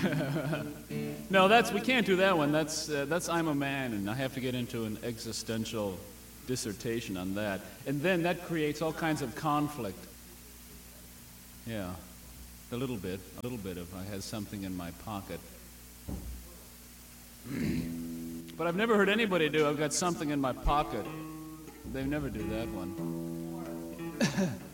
No, we can't do that one. That's I'm a man, and I have to get into an existential dissertation on that. And then that creates all kinds of conflict. Yeah, a little bit of I had something in my pocket. But I've never heard anybody do I've got something in my pocket. They never do that one.